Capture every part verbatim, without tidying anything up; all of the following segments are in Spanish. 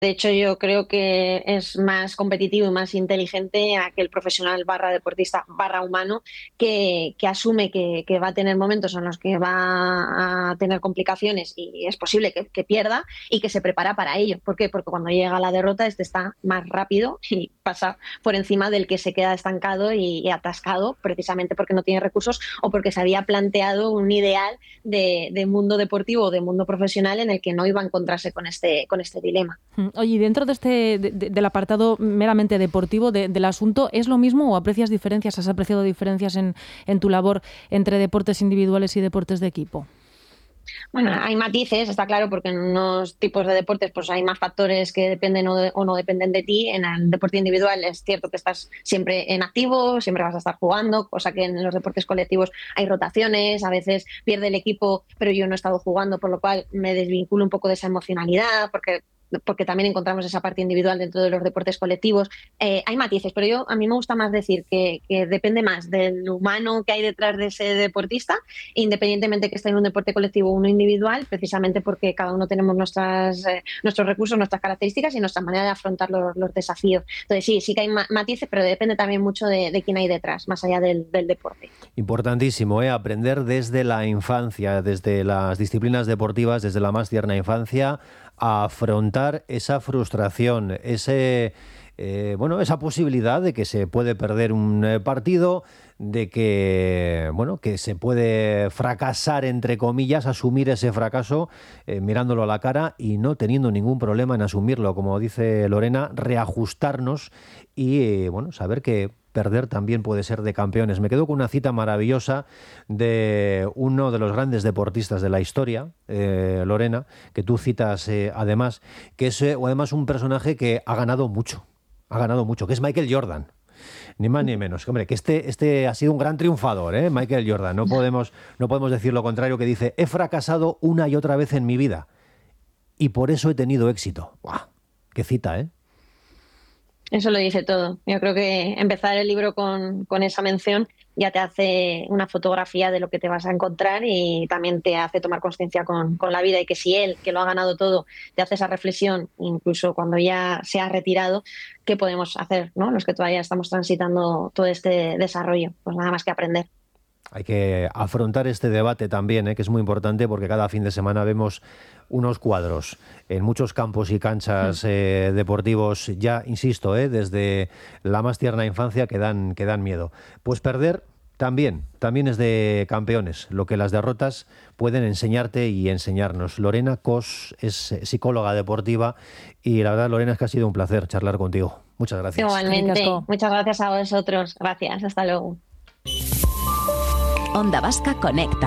De hecho, yo creo que es más competitivo y más inteligente aquel profesional barra deportista barra humano que, que asume que, que va a tener momentos en los que va a tener complicaciones y es posible que, que pierda y que se prepara para ello. ¿Por qué? Porque cuando llega la derrota, este está más rápido y pasa por encima del que se queda estancado y, y atascado precisamente porque no tiene recursos o porque se había planteado un ideal de, de mundo deportivo o de mundo profesional en el que no iba a encontrarse con este, con este dilema. Oye, y dentro de este, de, de, del apartado meramente deportivo de, del asunto, ¿es lo mismo o aprecias diferencias, has apreciado diferencias en, en tu labor entre deportes individuales y deportes de equipo? Bueno, hay matices, está claro, porque en unos tipos de deportes pues hay más factores que dependen o, de, o no dependen de ti. En el deporte individual es cierto que estás siempre en activo, siempre vas a estar jugando, cosa que en los deportes colectivos hay rotaciones, a veces pierde el equipo, pero yo no he estado jugando, por lo cual me desvinculo un poco de esa emocionalidad, porque porque también encontramos esa parte individual dentro de los deportes colectivos. Eh, hay matices, pero yo a mí me gusta más decir que, que depende más del humano que hay detrás de ese deportista, independientemente que esté en un deporte colectivo o uno individual, precisamente porque cada uno tenemos nuestras, eh, nuestros recursos, nuestras características y nuestra manera de afrontar los, los desafíos. Entonces sí, sí que hay matices, pero depende también mucho de, de quién hay detrás, más allá del, del deporte. Importantísimo, ¿eh? Aprender desde la infancia, desde las disciplinas deportivas, desde la más tierna infancia, a afrontar esa frustración, ese, eh, bueno, esa posibilidad de que se puede perder un eh, partido, de que, bueno, que se puede fracasar, entre comillas, asumir ese fracaso eh, mirándolo a la cara y no teniendo ningún problema en asumirlo. Como dice Lorena, reajustarnos y, eh, bueno, saber que perder también puede ser de campeones. Me quedo con una cita maravillosa de uno de los grandes deportistas de la historia, eh, Lorena, que tú citas eh, además, que es eh, además un personaje que ha ganado mucho, ha ganado mucho, que es Michael Jordan. Ni más ni menos. Hombre, que este, este ha sido un gran triunfador, ¿eh? Michael Jordan. No podemos, no podemos decir lo contrario, que dice, he fracasado una y otra vez en mi vida y por eso he tenido éxito. ¡Buah! ¡Qué cita, eh! Eso lo dice todo. Yo creo que empezar el libro con, con esa mención ya te hace una fotografía de lo que te vas a encontrar y también te hace tomar conciencia con, con la vida y que si él, que lo ha ganado todo, te hace esa reflexión, incluso cuando ya se ha retirado, ¿qué podemos hacer, ¿no? Los que todavía estamos transitando todo este desarrollo? Pues nada más que aprender. Hay que afrontar este debate también, ¿eh? Que es muy importante porque cada fin de semana vemos unos cuadros en muchos campos y canchas eh, deportivos, ya insisto, ¿eh? Desde la más tierna infancia que dan, que dan miedo. Pues perder también, también es de campeones, lo que las derrotas pueden enseñarte y enseñarnos. Lorena Cos es psicóloga deportiva y la verdad, Lorena, es que ha sido un placer charlar contigo. Muchas gracias. Igualmente, muchas gracias a vosotros. Gracias, hasta luego. Onda Vasca Conecta.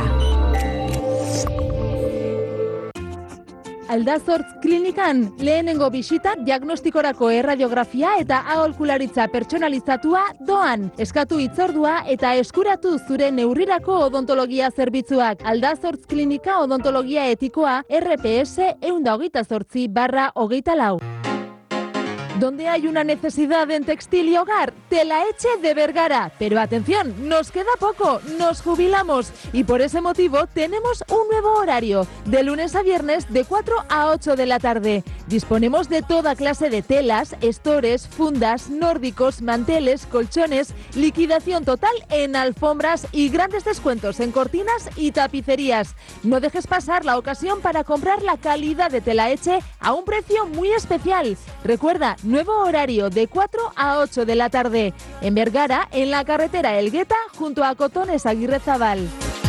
Aldazortz klinikan lehenengo bisita diagnostikorako erradiografia eta aholkularitza pertsonalizatua doan. Eskatu hitzordua eta eskuratu zure neurrirako odontologia zerbitzuak. Aldazortz klinika odontologia etikoa R P S ehun eta hogeita zortzi barra hogeita lau. Donde hay una necesidad en textil y hogar, Telaetxe de Vergara. Pero atención, nos queda poco, nos jubilamos y por ese motivo tenemos un nuevo horario, de lunes a viernes de cuatro a ocho de la tarde. Disponemos de toda clase de telas, estores, fundas, nórdicos, manteles, colchones, liquidación total en alfombras y grandes descuentos en cortinas y tapicerías. No dejes pasar la ocasión para comprar la calidad de Telaetxe a un precio muy especial. Recuerda, nuevo horario de cuatro a ocho de la tarde. En Vergara, en la carretera Elgueta, junto a Cotones Aguirrezabal.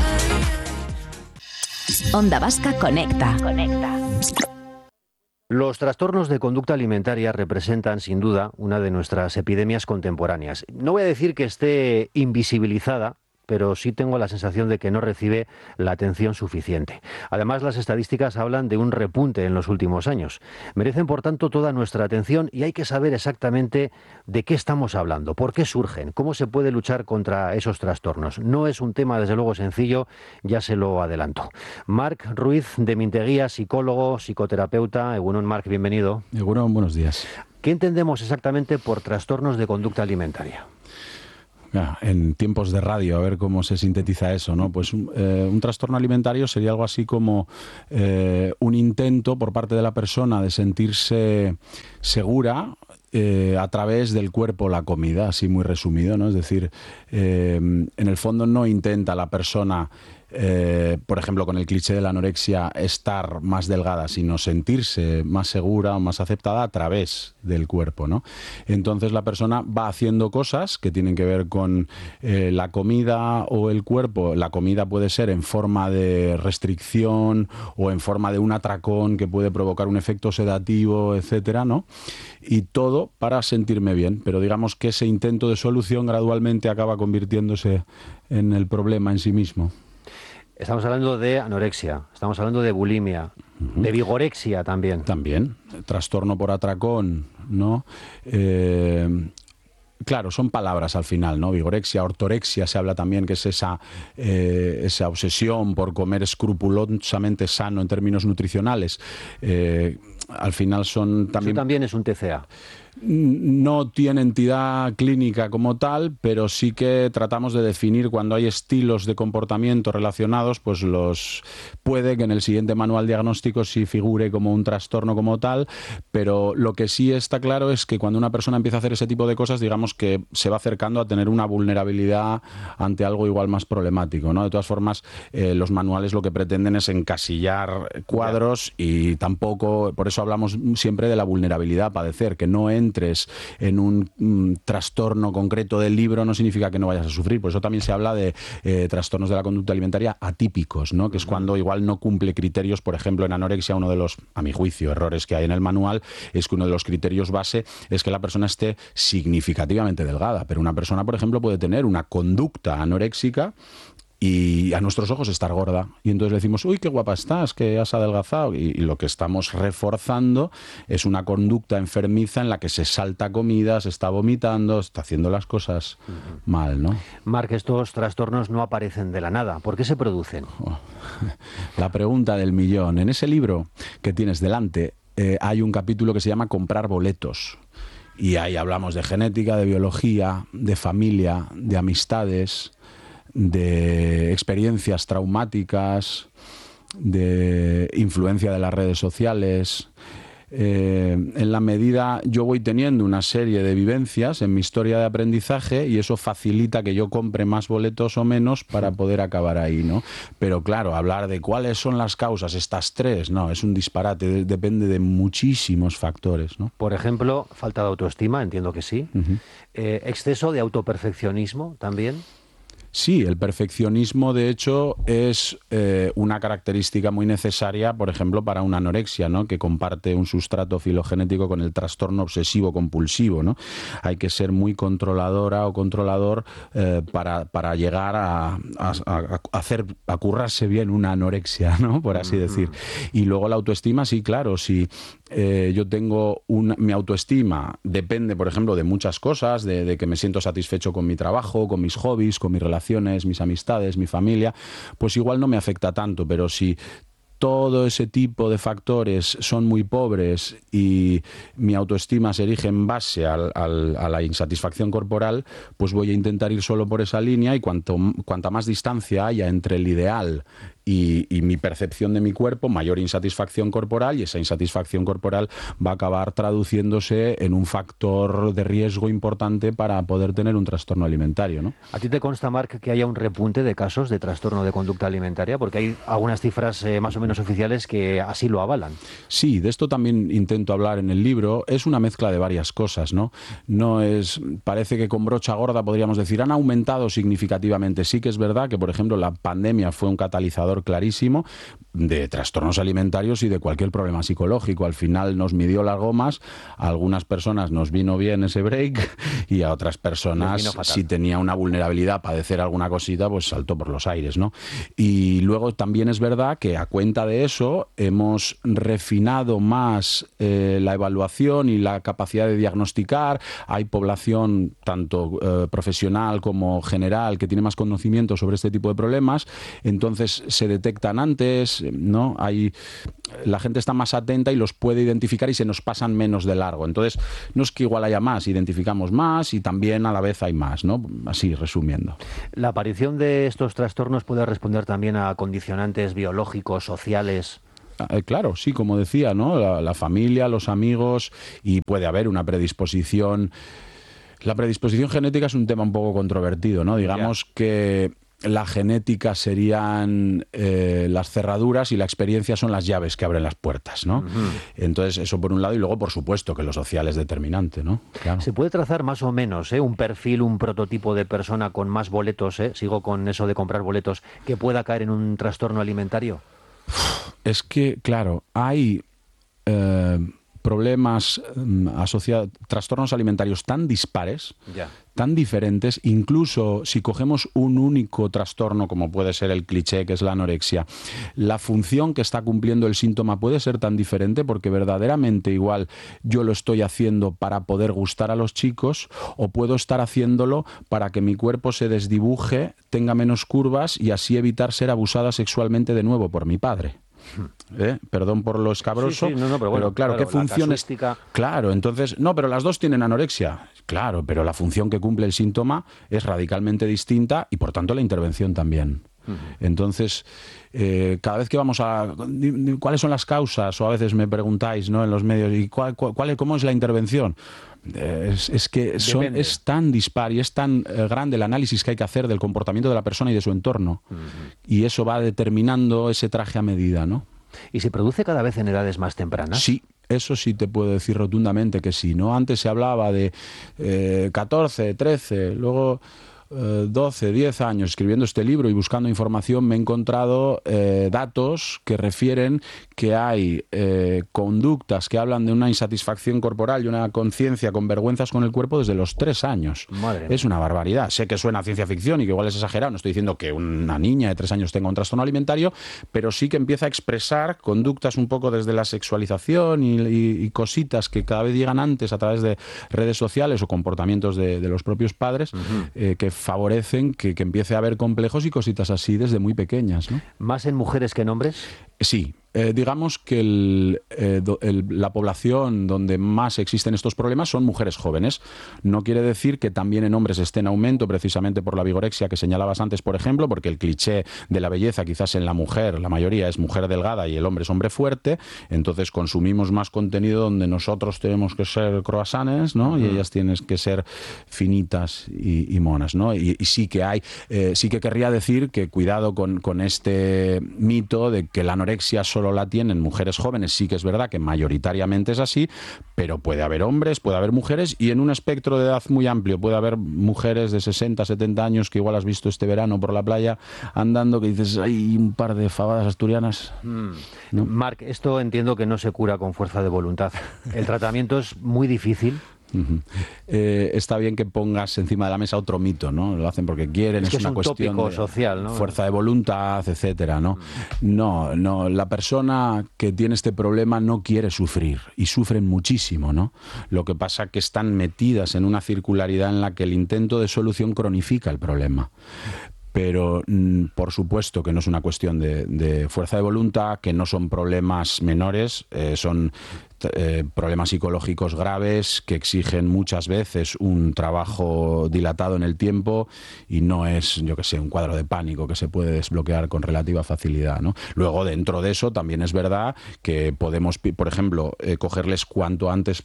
Onda Vasca Conecta. Conecta. Los trastornos de conducta alimentaria representan, sin duda, una de nuestras epidemias contemporáneas. No voy a decir que esté invisibilizada, pero sí tengo la sensación de que no recibe la atención suficiente. Además, las estadísticas hablan de un repunte en los últimos años. Merecen, por tanto, toda nuestra atención y hay que saber exactamente de qué estamos hablando, por qué surgen, cómo se puede luchar contra esos trastornos. No es un tema, desde luego, sencillo, ya se lo adelanto. Marc Ruiz de Minteguía, psicólogo, psicoterapeuta. Egunon, Marc, bienvenido. Egunon, buenos días. ¿Qué entendemos exactamente por trastornos de conducta alimentaria? En tiempos de radio, a ver cómo se sintetiza eso, ¿no? Pues eh, un trastorno alimentario sería algo así como eh, un intento por parte de la persona de sentirse segura eh, a través del cuerpo, la comida, así muy resumido, ¿no? Es decir, eh, en el fondo no intenta la persona, Eh, por ejemplo, con el cliché de la anorexia, estar más delgada, sino sentirse más segura o más aceptada a través del cuerpo, ¿no? Entonces la persona va haciendo cosas que tienen que ver con eh, la comida o el cuerpo. La comida puede ser en forma de restricción o en forma de un atracón que puede provocar un efecto sedativo, etcétera, ¿no? Y todo para sentirme bien, pero digamos que ese intento de solución gradualmente acaba convirtiéndose en el problema en sí mismo. Estamos hablando de anorexia, estamos hablando de bulimia, uh-huh. de vigorexia también. También, trastorno por atracón, ¿no? Eh, claro, son palabras al final, ¿no? Vigorexia, ortorexia, se habla también que es esa, eh, esa obsesión por comer escrupulosamente sano en términos nutricionales. Eh, al final son también... Eso también es un T C A. No tiene entidad clínica como tal, pero sí que tratamos de definir cuando hay estilos de comportamiento relacionados, pues los puede que en el siguiente manual diagnóstico sí figure como un trastorno como tal, pero lo que sí está claro es que cuando una persona empieza a hacer ese tipo de cosas, digamos que se va acercando a tener una vulnerabilidad ante algo igual más problemático, ¿no? De todas formas, eh, los manuales lo que pretenden es encasillar cuadros y tampoco, por eso hablamos siempre de la vulnerabilidad a padecer, que no es entres en un mm, trastorno concreto del libro no significa que no vayas a sufrir. Por eso también se habla de eh, trastornos de la conducta alimentaria atípicos, ¿no? Que es cuando igual no cumple criterios. Por ejemplo, en anorexia, uno de los, a mi juicio, errores que hay en el manual es que uno de los criterios base es que la persona esté significativamente delgada. Pero una persona, por ejemplo, puede tener una conducta anoréxica y a nuestros ojos estar gorda. Y entonces le decimos, uy, qué guapa estás, que has adelgazado. Y, y lo que estamos reforzando es una conducta enfermiza en la que se salta comida, se está vomitando, está haciendo las cosas uh-huh. mal, ¿no? Marc, estos trastornos no aparecen de la nada. ¿Por qué se producen? Oh, la pregunta del millón. En ese libro que tienes delante eh, hay un capítulo que se llama Comprar boletos. Y ahí hablamos de genética, de biología, de familia, de amistades, de experiencias traumáticas, de influencia de las redes sociales. Eh, en la medida yo voy teniendo una serie de vivencias en mi historia de aprendizaje y eso facilita que yo compre más boletos o menos para poder acabar ahí, ¿no? Pero claro, hablar de cuáles son las causas, estas tres, no, es un disparate, de, depende de muchísimos factores, ¿no? Por ejemplo, falta de autoestima, entiendo que sí. Uh-huh. Eh, exceso de autoperfeccionismo también. Sí, el perfeccionismo, de hecho, es eh, una característica muy necesaria, por ejemplo, para una anorexia, ¿no? Que comparte un sustrato filogenético con el trastorno obsesivo-compulsivo, ¿no? Hay que ser muy controladora o controlador eh, para, para llegar a, a, a, a hacer, a currarse bien una anorexia, ¿no? Por así decir. Y luego la autoestima, sí, claro, si eh, yo tengo una, mi autoestima depende, por ejemplo, de muchas cosas, de, de que me siento satisfecho con mi trabajo, con mis hobbies, con mis relaciones, mis amistades, mi familia, pues igual no me afecta tanto, pero si todo ese tipo de factores son muy pobres y mi autoestima se erige en base al, al, a la insatisfacción corporal, pues voy a intentar ir solo por esa línea y cuanto, cuanta más distancia haya entre el ideal y, y mi percepción de mi cuerpo, mayor insatisfacción corporal, y esa insatisfacción corporal va a acabar traduciéndose en un factor de riesgo importante para poder tener un trastorno alimentario, ¿no? ¿A ti te consta, Marc, que haya un repunte de casos de trastorno de conducta alimentaria? Porque hay algunas cifras eh, más o menos oficiales que así lo avalan. Sí, de esto también intento hablar en el libro. Es una mezcla de varias cosas, ¿no? No es, parece que con brocha gorda podríamos decir, han aumentado significativamente. Sí que es verdad que, por ejemplo, la pandemia fue un catalizador clarísimo de trastornos alimentarios y de cualquier problema psicológico. Al final nos midió las gomas, a algunas personas nos vino bien ese break y a otras personas, si tenía una vulnerabilidad a padecer alguna cosita, pues saltó por los aires, ¿no? Y luego también es verdad que a cuenta de eso hemos refinado más eh, la evaluación y la capacidad de diagnosticar. Hay población tanto eh, profesional como general que tiene más conocimiento sobre este tipo de problemas, entonces se se detectan antes, ¿no? Hay, la gente está más atenta y los puede identificar y se nos pasan menos de largo. Entonces, no es que igual haya más, identificamos más y también a la vez hay más, ¿no? Así, resumiendo. ¿La aparición de estos trastornos puede responder también a condicionantes biológicos, sociales? Eh, claro, sí, como decía, ¿no? La, la familia, los amigos, y puede haber una predisposición. La predisposición genética es un tema un poco controvertido, ¿no? Digamos yeah. que la genética serían eh, las cerraduras y la experiencia son las llaves que abren las puertas, ¿no? Uh-huh. Entonces, eso por un lado, y luego, por supuesto, que lo social es determinante, ¿no? Claro. ¿Se puede trazar más o menos ¿eh? un perfil, un prototipo de persona con más boletos, ¿eh? sigo con eso de comprar boletos, que pueda caer en un trastorno alimentario? Es que, claro, hay... Eh, problemas um, asociados, trastornos alimentarios tan dispares, yeah. tan diferentes, incluso si cogemos un único trastorno, como puede ser el cliché, que es la anorexia, la función que está cumpliendo el síntoma puede ser tan diferente, porque verdaderamente igual yo lo estoy haciendo para poder gustar a los chicos, o puedo estar haciéndolo para que mi cuerpo se desdibuje, tenga menos curvas y así evitar ser abusada sexualmente de nuevo por mi padre. ¿Eh? Perdón por lo escabroso, sí, sí, no, no, pero, bueno, pero claro, claro, ¿qué funciones? Casuística... Claro, entonces, no, pero las dos tienen anorexia, claro, pero la función que cumple el síntoma es radicalmente distinta y por tanto la intervención también. Uh-huh. Entonces, eh, cada vez que vamos a... ¿Cuáles son las causas? O a veces me preguntáis, ¿no?, en los medios, ¿y cuál, cuál, cómo es la intervención? Es, es que son, es tan dispar y es tan eh, grande el análisis que hay que hacer del comportamiento de la persona y de su entorno. Uh-huh. Y eso va determinando ese traje a medida, ¿no? ¿Y se produce cada vez en edades más tempranas? Sí. Eso sí te puedo decir rotundamente que sí, ¿no? Antes se hablaba de eh, catorce, trece, luego eh, doce, diez años escribiendo este libro y buscando información, me he encontrado eh, datos que refieren que hay eh, conductas que hablan de una insatisfacción corporal y una conciencia con vergüenzas con el cuerpo desde los tres años. Madre es una barbaridad. Sé que suena a ciencia ficción y que igual es exagerado, no estoy diciendo que una niña de tres años tenga un trastorno alimentario, pero sí que empieza a expresar conductas un poco desde la sexualización y, y, y cositas que cada vez llegan antes a través de redes sociales o comportamientos de, de los propios padres, uh-huh. eh, que favorecen que, que empiece a haber complejos y cositas así desde muy pequeñas, ¿no? ¿Más en mujeres que en hombres? Sí. Eh, digamos que el, eh, do, el, la población donde más existen estos problemas son mujeres jóvenes. No quiere decir que también en hombres esté en aumento, precisamente por la vigorexia que señalabas antes, por ejemplo, porque el cliché de la belleza quizás en la mujer, la mayoría es mujer delgada y el hombre es hombre fuerte, entonces consumimos más contenido donde nosotros tenemos que ser croissants, ¿no? Uh-huh. Y ellas tienen que ser finitas y, y monas, ¿no? Y, y sí que hay, eh, sí que querría decir que cuidado con, con este mito de que la anorexia solo la tienen mujeres jóvenes. Sí que es verdad que mayoritariamente es así, pero puede haber hombres, puede haber mujeres, y en un espectro de edad muy amplio puede haber mujeres de sesenta, setenta años que igual has visto este verano por la playa andando, que dices, hay un par de fabadas asturianas. Mm. ¿No? Marc, esto entiendo que no se cura con fuerza de voluntad. El tratamiento es muy difícil. Uh-huh. Eh, está bien que pongas encima de la mesa otro mito, ¿no? Lo hacen porque quieren, es, es, que una es un cuestión tópico de social, ¿no? Fuerza de voluntad, etcétera, ¿no? Mm. No, no, la persona que tiene este problema no quiere sufrir y sufren muchísimo, ¿no? Lo que pasa es que están metidas en una circularidad en la que el intento de solución cronifica el problema. Pero mm, por supuesto que no es una cuestión de, de fuerza de voluntad, que no son problemas menores, eh, son eh, problemas psicológicos graves que exigen muchas veces un trabajo dilatado en el tiempo y no es, yo que sé, un cuadro de pánico que se puede desbloquear con relativa facilidad, ¿no? Luego, dentro de eso, también es verdad que podemos, por ejemplo, eh, cogerles cuanto antes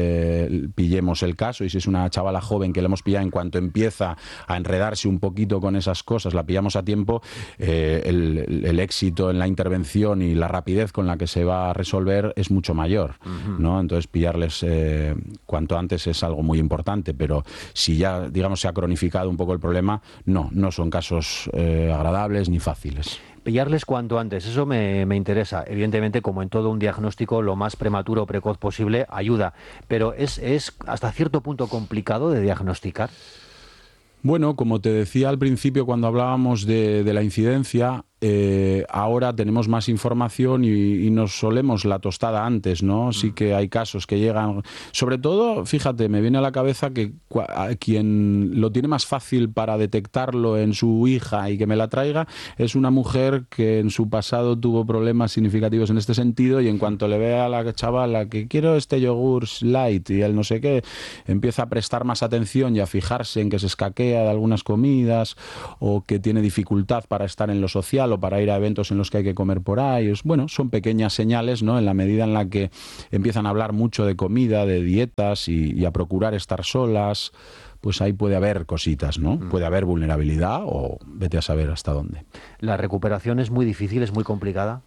eh, pillemos el caso, y si es una chavala joven que le hemos pillado en cuanto empieza a enredarse un poquito con esas cosas, la pillamos a tiempo, eh, el, el éxito en la intervención y la rapidez con la que se va a resolver es mucho mayor, uh-huh. ¿no? Entonces pillarles eh, cuanto antes es algo muy importante, pero si ya, digamos, se ha cronificado un poco el problema, no, no son casos eh, agradables ni fáciles. Pillarles cuanto antes, eso me, me interesa. Evidentemente, como en todo un diagnóstico, lo más prematuro o precoz posible ayuda, pero es, es hasta cierto punto complicado de diagnosticar. Bueno, como te decía al principio cuando hablábamos de, de la incidencia, eh, ahora tenemos más información y, y nos solemos la tostada antes, ¿no? Sí que hay casos que llegan... Sobre todo, fíjate, me viene a la cabeza que cua- quien lo tiene más fácil para detectarlo en su hija y que me la traiga es una mujer que en su pasado tuvo problemas significativos en este sentido, y en cuanto le ve a la chavala que quiero este yogur light y el no sé qué, empieza a prestar más atención y a fijarse en que se escaquea de algunas comidas o que tiene dificultad para estar en lo social o para ir a eventos en los que hay que comer por ahí. Es, bueno, son pequeñas señales, ¿no? En la medida en la que empiezan a hablar mucho de comida, de dietas y, y a procurar estar solas, pues ahí puede haber cositas, ¿no? Puede haber vulnerabilidad o vete a saber hasta dónde. ¿La recuperación es muy difícil, es muy complicada?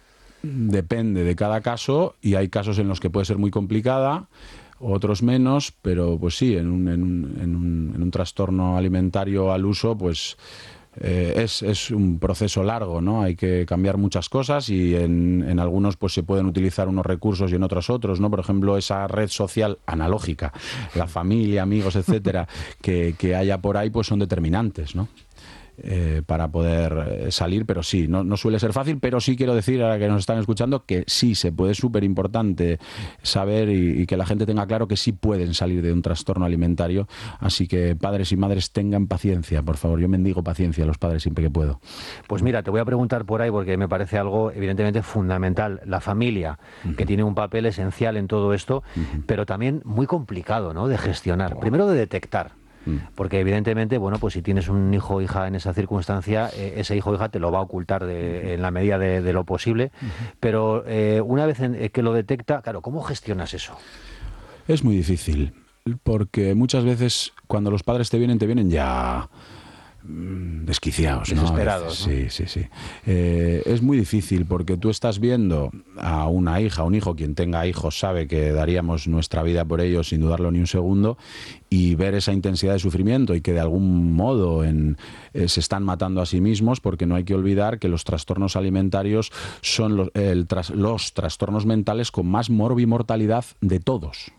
Depende de cada caso, y hay casos en los que puede ser muy complicada, otros menos, pero pues sí, en un, en un, en un, en un trastorno alimentario al uso, pues eh, es, es un proceso largo, ¿no? Hay que cambiar muchas cosas y en, en algunos pues se pueden utilizar unos recursos y en otros otros, ¿no? Por ejemplo, esa red social analógica, la familia, amigos, etcétera, que, que haya por ahí, pues son determinantes, ¿no? Eh, para poder eh, salir, pero sí, no, no suele ser fácil, pero sí quiero decir, ahora que nos están escuchando, que sí se puede, es súper importante saber y, y que la gente tenga claro que sí pueden salir de un trastorno alimentario, así que padres y madres tengan paciencia, por favor, yo mendigo paciencia a los padres siempre que puedo. Pues mira, te voy a preguntar por ahí porque me parece algo evidentemente fundamental, la familia, uh-huh. que tiene un papel esencial en todo esto, uh-huh. pero también muy complicado, ¿no?, de gestionar, oh. primero de detectar. Porque evidentemente, bueno, pues si tienes un hijo o hija en esa circunstancia, eh, ese hijo o hija te lo va a ocultar de, en la medida de, de lo posible, uh-huh. pero eh, una vez en, eh, que lo detecta, claro, ¿cómo gestionas eso? Es muy difícil, porque muchas veces cuando los padres te vienen, te vienen ya desquiciados, desesperados, ¿no? Sí, sí, sí. Eh, es muy difícil porque tú estás viendo a una hija, un hijo, quien tenga hijos sabe que daríamos nuestra vida por ellos sin dudarlo ni un segundo, y ver esa intensidad de sufrimiento y que de algún modo en, eh, se están matando a sí mismos, porque no hay que olvidar que los trastornos alimentarios son los, el, tras, los trastornos mentales con más morbimortalidad de todos.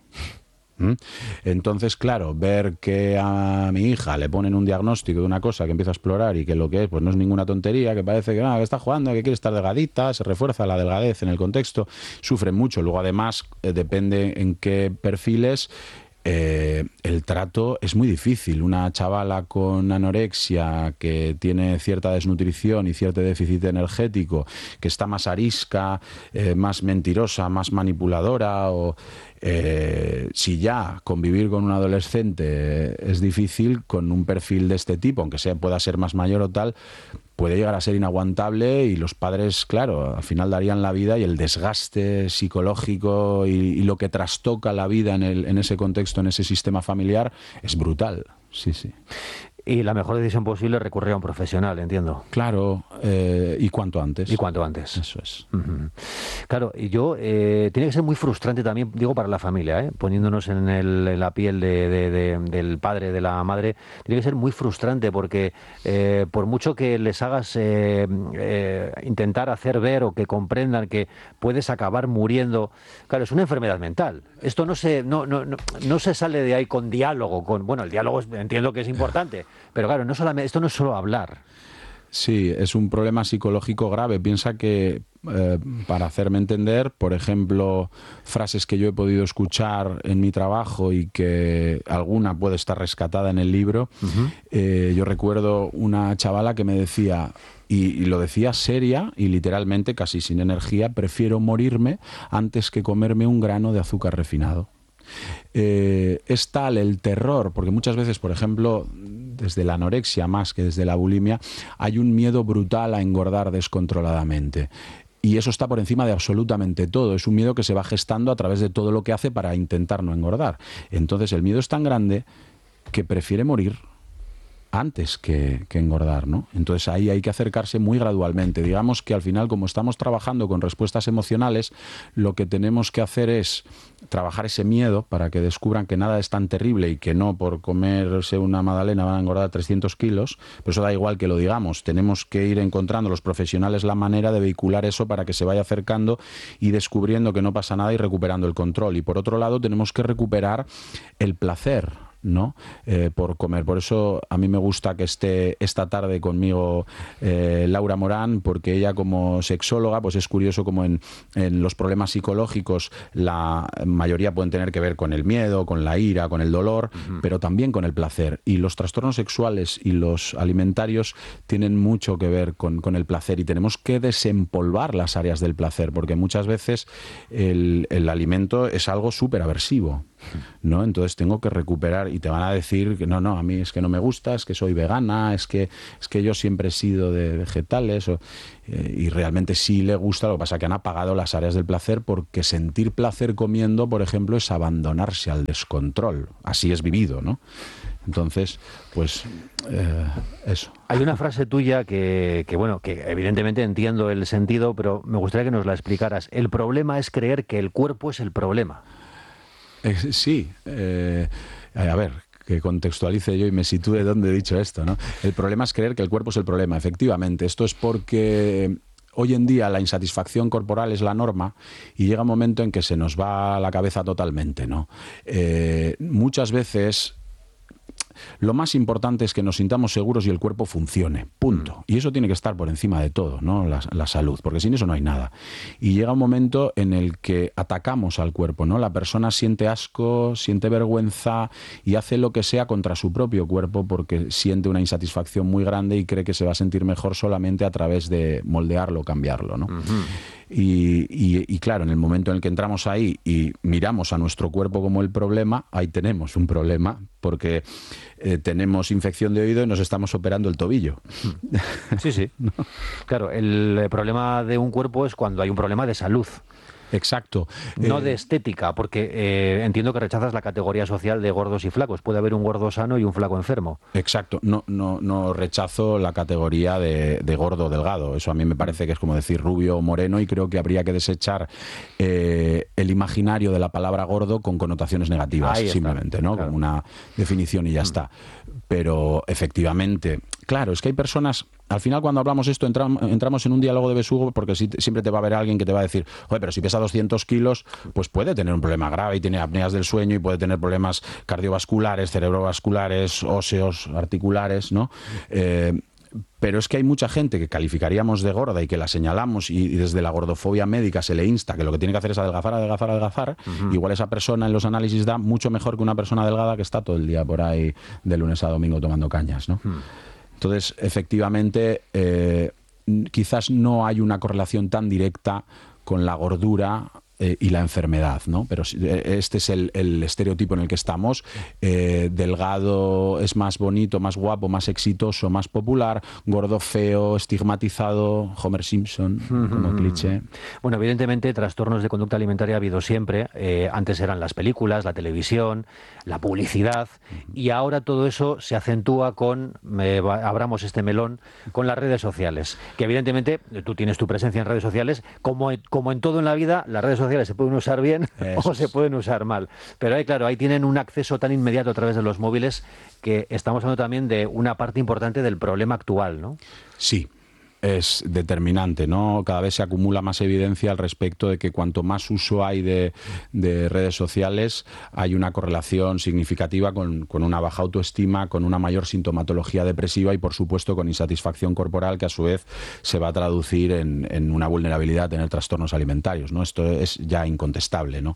Entonces, claro, ver que a mi hija le ponen un diagnóstico de una cosa que empieza a explorar y que lo que es, pues no es ninguna tontería, que parece que, ah, que está jugando, que quiere estar delgadita, se refuerza la delgadez en el contexto, sufren mucho. Luego, además, eh, depende en qué perfiles. Eh, el trato es muy difícil. Una chavala con anorexia que tiene cierta desnutrición y cierto déficit energético, que está más arisca, eh, más mentirosa, más manipuladora, o eh, si ya convivir con un adolescente es difícil, con un perfil de este tipo, aunque sea pueda ser más mayor o tal, puede llegar a ser inaguantable, y los padres, claro, al final darían la vida, y el desgaste psicológico y, y lo que trastoca la vida en, el, en ese contexto, en ese sistema familiar, es brutal. Sí, sí. Y la mejor decisión posible es recurrir a un profesional, entiendo. Claro, eh, y cuanto antes. Y cuanto antes. Eso es. Uh-huh. Claro, y yo, eh, tiene que ser muy frustrante también, digo, para la familia, ¿eh? poniéndonos en, el, en la piel de, de, de, del padre, de la madre, tiene que ser muy frustrante porque eh, por mucho que les hagas eh, eh, intentar hacer ver o que comprendan que puedes acabar muriendo, claro, es una enfermedad mental. Esto no se, no, no, no, no se sale de ahí con diálogo, con, bueno, el diálogo es, entiendo que es importante, pero claro, no solamente, esto no es solo hablar. Sí, es un problema psicológico grave. Piensa que, eh, para hacerme entender, por ejemplo, frases que yo he podido escuchar en mi trabajo y que alguna puede estar rescatada en el libro, uh-huh. eh, yo recuerdo una chavala que me decía, y, y lo decía seria y literalmente casi sin energía, prefiero morirme antes que comerme un grano de azúcar refinado. Eh, es tal el terror, porque muchas veces, por ejemplo, desde la anorexia más que desde la bulimia, hay un miedo brutal a engordar descontroladamente. Y eso está por encima de absolutamente todo. Es un miedo que se va gestando a través de todo lo que hace para intentar no engordar. Entonces el miedo es tan grande que prefiere morir antes que, que engordar, ¿no? Entonces ahí hay que acercarse muy gradualmente. Digamos que al final, como estamos trabajando con respuestas emocionales, lo que tenemos que hacer es trabajar ese miedo para que descubran que nada es tan terrible y que no por comerse una magdalena van a engordar trescientos kilos, pero eso da igual que lo digamos. Tenemos que ir encontrando los profesionales la manera de vehicular eso para que se vaya acercando y descubriendo que no pasa nada y recuperando el control. Y por otro lado tenemos que recuperar el placer. ¿no? Eh, por comer. Por eso a mí me gusta que esté esta tarde conmigo eh, Laura Morán, porque ella como sexóloga, pues es curioso como en, en los problemas psicológicos la mayoría pueden tener que ver con el miedo, con la ira, con el dolor, uh-huh. pero también con el placer. Y los trastornos sexuales y los alimentarios tienen mucho que ver con, con el placer, y tenemos que desempolvar las áreas del placer, porque muchas veces el, el alimento es algo súper aversivo, ¿no? Entonces tengo que recuperar, y te van a decir que no, no, a mí es que no me gusta, es que soy vegana, es que, es que yo siempre he sido de vegetales, o, eh, y realmente sí le gusta. Lo que pasa es que han apagado las áreas del placer, porque sentir placer comiendo, por ejemplo, es abandonarse al descontrol. Así es vivido, ¿no? Entonces, pues eh, eso. Hay una frase tuya que, que, bueno, que evidentemente entiendo el sentido, pero me gustaría que nos la explicaras. El problema es creer que el cuerpo es el problema. Eh, sí, eh, a ver, que contextualice yo y me sitúe dónde he dicho esto, ¿no? El problema es creer que el cuerpo es el problema, efectivamente. Esto es porque hoy en día la insatisfacción corporal es la norma, y llega un momento en que se nos va la cabeza totalmente, ¿no? Eh, muchas veces lo más importante es que nos sintamos seguros y el cuerpo funcione, punto. Y eso tiene que estar por encima de todo, ¿no? La, la salud, porque sin eso no hay nada. Y llega un momento en el que atacamos al cuerpo, ¿no? La persona siente asco, siente vergüenza y hace lo que sea contra su propio cuerpo, porque siente una insatisfacción muy grande y cree que se va a sentir mejor solamente a través de moldearlo, cambiarlo, ¿no? Uh-huh. Y, y, y claro, en el momento en el que entramos ahí y miramos a nuestro cuerpo como el problema, ahí tenemos un problema, porque eh, tenemos infección de oído y nos estamos operando el tobillo. Sí, sí. ¿No? Claro, el problema de un cuerpo es cuando hay un problema de salud. Exacto. No eh, de estética, porque eh, entiendo que rechazas la categoría social de gordos y flacos. Puede haber un gordo sano y un flaco enfermo. Exacto. No, no, no rechazo la categoría de, de gordo o delgado. Eso a mí me parece que es como decir rubio o moreno, y creo que habría que desechar eh, el imaginario de la palabra gordo con connotaciones negativas, simplemente, ¿no? Claro. Como una definición y ya mm. está. Pero efectivamente, claro, es que hay personas... Al final, cuando hablamos esto, entram, entramos en un diálogo de besugo, porque si, siempre te va a haber alguien que te va a decir, oye, pero si pesa doscientos kilos, pues puede tener un problema grave y tiene apneas del sueño y puede tener problemas cardiovasculares, cerebrovasculares, óseos, articulares, ¿no? Eh, pero es que hay mucha gente que calificaríamos de gorda y que la señalamos, y, y desde la gordofobia médica se le insta que lo que tiene que hacer es adelgazar, adelgazar, adelgazar. Uh-huh. Igual esa persona en los análisis da mucho mejor que una persona delgada que está todo el día por ahí de lunes a domingo tomando cañas, ¿no? Uh-huh. Entonces, efectivamente, eh, quizás no hay una correlación tan directa con la gordura eh, y la enfermedad, ¿no? Pero este es el, el estereotipo en el que estamos. Eh, delgado es más bonito, más guapo, más exitoso, más popular. Gordo, feo, estigmatizado, Homer Simpson, mm-hmm. como cliché. Bueno, evidentemente, trastornos de conducta alimentaria ha habido siempre. Eh, antes eran las películas, la televisión, la publicidad, y ahora todo eso se acentúa con, eh, abramos este melón, con las redes sociales. Que evidentemente tú tienes tu presencia en redes sociales. Como, como en todo en la vida, las redes sociales se pueden usar bien Eso o se pueden usar mal. Pero ahí, claro, ahí tienen un acceso tan inmediato a través de los móviles, que estamos hablando también de una parte importante del problema actual, ¿no? Sí. Es determinante, ¿no? Cada vez se acumula más evidencia al respecto de que cuanto más uso hay de, de redes sociales, hay una correlación significativa con, con una baja autoestima, con una mayor sintomatología depresiva y, por supuesto, con insatisfacción corporal, que a su vez se va a traducir en, en una vulnerabilidad a tener trastornos alimentarios, ¿no? Esto es ya incontestable, ¿no?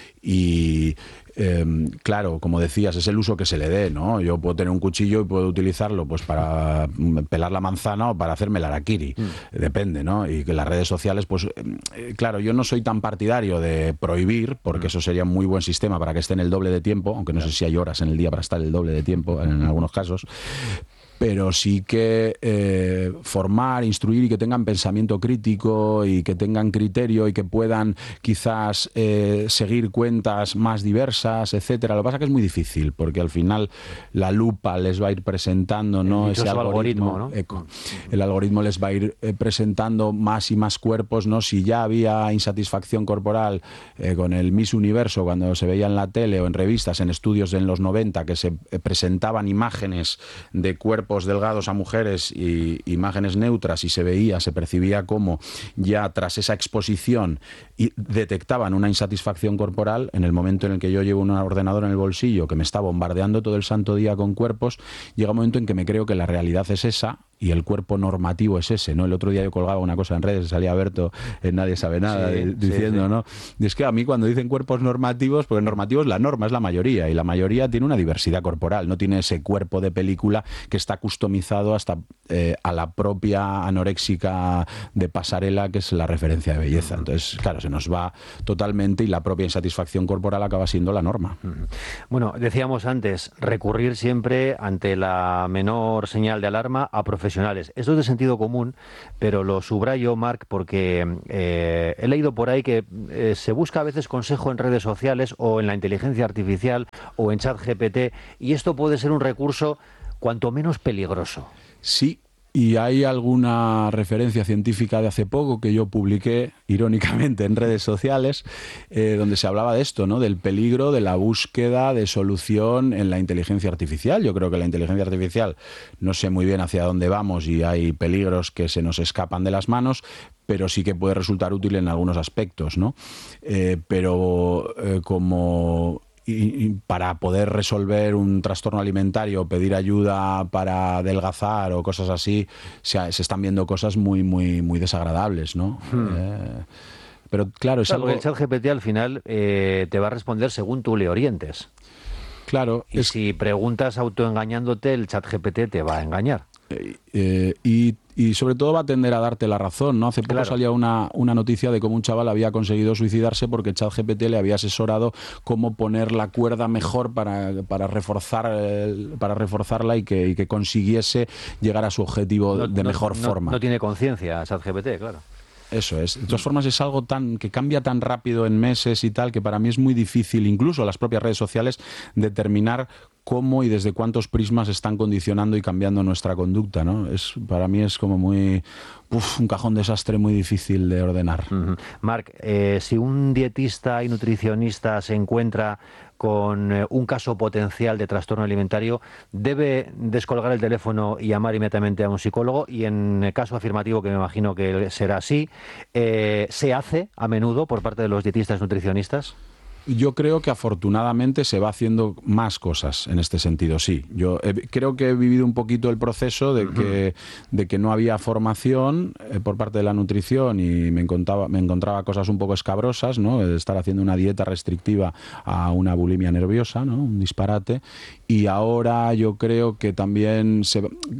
Y eh, claro, como decías, es el uso que se le dé, ¿no? Yo puedo tener un cuchillo y puedo utilizarlo pues para pelar la manzana o para hacerme el harakiri, mm. depende, ¿no? Y que las redes sociales, pues eh, claro, yo no soy tan partidario de prohibir, porque mm. eso sería un muy buen sistema para que estén el doble de tiempo, aunque no yeah. sé si hay horas en el día para estar el doble de tiempo en algunos casos. Pero sí que eh, formar, instruir y que tengan pensamiento crítico y que tengan criterio y que puedan quizás eh, seguir cuentas más diversas, etcétera. Lo que pasa es que es muy difícil, porque al final la lupa les va a ir presentando, ¿no? Ese algoritmo, algoritmo ¿no? Eco, el algoritmo les va a ir eh, presentando más y más cuerpos, ¿no? Si ya había insatisfacción corporal eh, con el Miss Universo cuando se veía en la tele o en revistas, en estudios en los noventa, que se eh, presentaban imágenes de cuerpos cuerpos delgados a mujeres y imágenes neutras, y se veía, se percibía como ya tras esa exposición y detectaban una insatisfacción corporal. En el momento en el que yo llevo un ordenador en el bolsillo que me está bombardeando todo el santo día con cuerpos, llega un momento en que me creo que la realidad es esa y el cuerpo normativo es ese, ¿no? El otro día yo colgaba una cosa en redes, salía Berto en Nadie Sabe Nada, sí, diciendo, sí, sí. ¿no? Y es que a mí cuando dicen cuerpos normativos, porque normativo es la norma, es la mayoría, y la mayoría tiene una diversidad corporal, no tiene ese cuerpo de película que está customizado hasta eh, a la propia anoréxica de pasarela, que es la referencia de belleza. Entonces, claro, se nos va totalmente y la propia insatisfacción corporal acaba siendo la norma. Bueno, decíamos antes, recurrir siempre ante la menor señal de alarma a profesionales. Esto es de sentido común, pero lo subrayo, Marc, porque eh, he leído por ahí que eh, se busca a veces consejo en redes sociales o en la inteligencia artificial o en ChatGPT, y esto puede ser un recurso cuanto menos peligroso. Sí. Y hay alguna referencia científica de hace poco que yo publiqué, irónicamente, en redes sociales, eh, donde se hablaba de esto, ¿no? Del peligro de la búsqueda de solución en la inteligencia artificial. Yo creo que la inteligencia artificial, no sé muy bien hacia dónde vamos y hay peligros que se nos escapan de las manos, pero sí que puede resultar útil en algunos aspectos, ¿no? Eh, pero eh, como... Y, y para poder resolver un trastorno alimentario o pedir ayuda para adelgazar o cosas así, se, se están viendo cosas muy, muy, muy desagradables, ¿no? Hmm. Eh, pero claro, es claro, algo... el ChatGPT al final eh, te va a responder según tú le orientes. Claro. Y es... si preguntas autoengañándote, el ChatGPT te va a engañar. Eh, eh, y, y sobre todo va a tender a darte la razón, ¿no? Hace poco claro. salía una, una noticia de cómo un chaval había conseguido suicidarse porque ChatGPT le había asesorado cómo poner la cuerda mejor para, para, reforzar, el, para reforzarla y que, y que consiguiese llegar a su objetivo no, de no, mejor no, forma. No tiene conciencia ChatGPT, claro. Eso es. De todas formas, es algo tan que cambia tan rápido en meses y tal, que para mí es muy difícil, incluso las propias redes sociales, determinar cómo y desde cuántos prismas están condicionando y cambiando nuestra conducta, ¿no? Es, para mí es como muy... Uf, un cajón desastre muy difícil de ordenar. Uh-huh. Marc, eh, si un dietista y nutricionista se encuentra con eh, un caso potencial de trastorno alimentario, ¿debe descolgar el teléfono y llamar inmediatamente a un psicólogo? Y en el caso afirmativo, que me imagino que será así, eh, ¿se hace a menudo por parte de los dietistas nutricionistas? Yo creo que afortunadamente se va haciendo más cosas en este sentido, sí. Yo he, creo que he vivido un poquito el proceso de que, de que no había formación eh, por parte de la nutrición y me encontraba, me encontraba cosas un poco escabrosas, ¿no? De estar haciendo una dieta restrictiva a una bulimia nerviosa, ¿no? Un disparate. Y ahora yo creo que también se,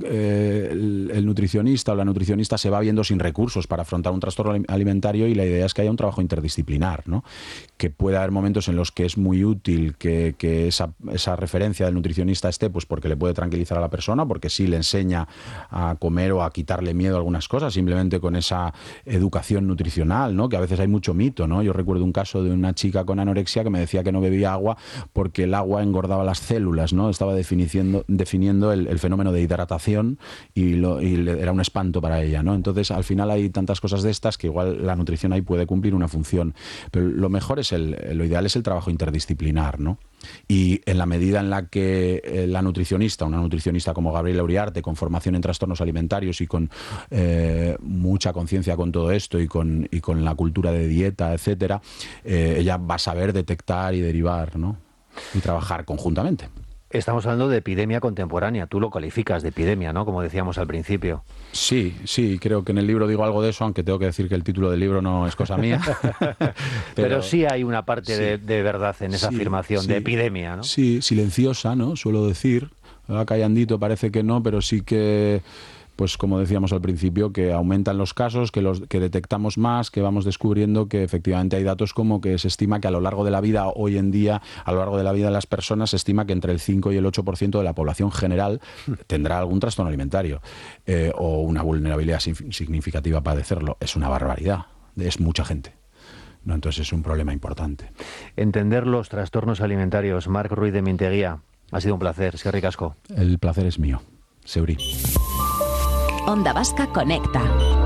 eh, el, el nutricionista o la nutricionista se va viendo sin recursos para afrontar un trastorno alimentario, y la idea es que haya un trabajo interdisciplinar, ¿no? Que pueda haber momentos en los que es muy útil que, que esa, esa referencia del nutricionista esté, pues porque le puede tranquilizar a la persona, porque sí le enseña a comer o a quitarle miedo a algunas cosas, simplemente con esa educación nutricional, ¿no? Que a veces hay mucho mito, ¿no? Yo recuerdo un caso de una chica con anorexia que me decía que no bebía agua porque el agua engordaba las células, ¿no? Estaba definiendo, definiendo el, el fenómeno de hidratación y, lo, y le, era un espanto para ella, ¿no? Entonces, al final hay tantas cosas de estas que igual la nutrición ahí puede cumplir una función, pero lo mejor es el, lo ideal es el trabajo interdisciplinar, ¿no? Y en la medida en la que la nutricionista, una nutricionista como Gabriela Uriarte, con formación en trastornos alimentarios y con eh, mucha conciencia con todo esto y con, y con la cultura de dieta, etcétera, eh, ella va a saber detectar y derivar, ¿no? Y trabajar conjuntamente. Estamos hablando de epidemia contemporánea. Tú lo calificas de epidemia, ¿no? Como decíamos al principio. Sí, sí, creo que en el libro digo algo de eso, aunque tengo que decir que el título del libro no es cosa mía. pero, pero sí hay una parte sí, de, de verdad en esa sí, afirmación sí, de epidemia, ¿no? Sí, silenciosa, ¿no? Suelo decir. Callandito parece que no, pero sí que... pues como decíamos al principio, que aumentan los casos, que los que detectamos más, que vamos descubriendo que efectivamente hay datos como que se estima que a lo largo de la vida, hoy en día, a lo largo de la vida de las personas, se estima que entre el cinco y el ocho por ciento de la población general tendrá algún trastorno alimentario eh, o una vulnerabilidad significativa a padecerlo. Es una barbaridad, es mucha gente. No, entonces es un problema importante. Entender los trastornos alimentarios. Marc Ruiz de Minteguía, ha sido un placer. Eskerrik asko. El placer es mío. Seuri. Onda Vasca Conecta.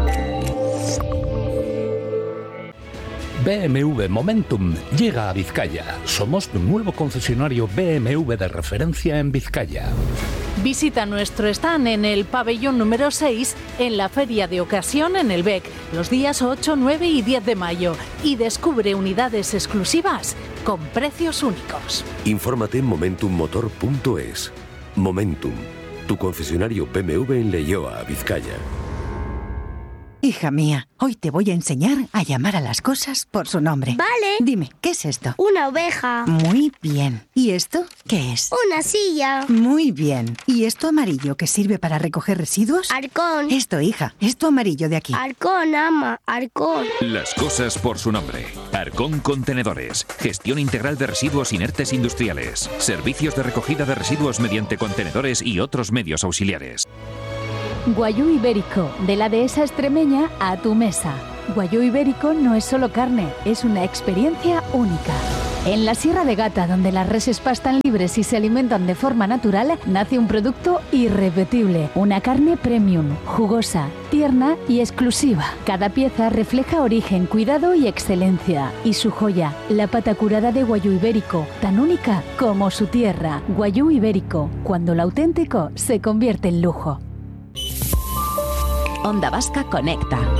B M W Momentum llega a Vizcaya. Somos tu nuevo concesionario B M W de referencia en Vizcaya. Visita nuestro stand en el pabellón número seis en la Feria de Ocasión en el B E C los días ocho, nueve y diez de mayo y descubre unidades exclusivas con precios únicos. Infórmate en momentum motor punto es. Momentum, tu concesionario B M W en Leioa, Vizcaya. Hija mía, hoy te voy a enseñar a llamar a las cosas por su nombre. Vale. Dime, ¿qué es esto? Una oveja. Muy bien. ¿Y esto qué es? Una silla. Muy bien. ¿Y esto amarillo que sirve para recoger residuos? Arcón. Esto, hija, esto amarillo de aquí. Arcón, ama, Arcón. Las cosas por su nombre. Arcón Contenedores. Gestión integral de residuos inertes industriales. Servicios de recogida de residuos mediante contenedores y otros medios auxiliares. Guayú Ibérico, de la dehesa extremeña a tu mesa. Guayú Ibérico no es solo carne, es una experiencia única. En la Sierra de Gata, donde las reses pastan libres y se alimentan de forma natural, nace un producto irrepetible. Una carne premium, jugosa, tierna y exclusiva. Cada pieza refleja origen, cuidado y excelencia. Y su joya, la pata curada de Guayú Ibérico, tan única como su tierra. Guayú Ibérico, cuando lo auténtico se convierte en lujo. Onda Vasca Conecta.